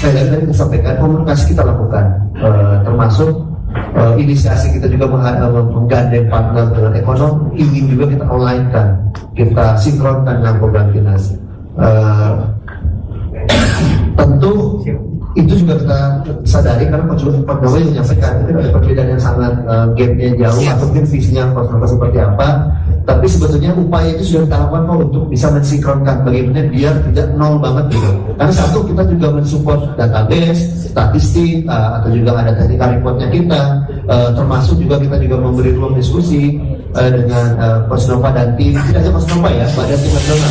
sekali lagi tadi saya sampaikan, komunikasi kita lakukan, termasuk inisiasi kita juga menggandeng partner dengan ekonomi, ingin juga kita online kan, kita sinkronkan dengan program Kinas. Tentu itu juga kita sadari karena pegawai menyampaikan itu ada perbedaan yang sangat gapnya jauh atau mungkin visinya konservasi seperti apa, tapi sebetulnya upaya itu sudah kita lakukan untuk bisa mensinkronkan bagaimana biar tidak nol banget gitu. Karena satu, kita juga mensupport database, statistik, atau juga ada technical reportnya kita, termasuk juga kita juga memberi ruang diskusi dengan Kosnova dan tim, tidak hanya Kosnova ya, pada tim nasional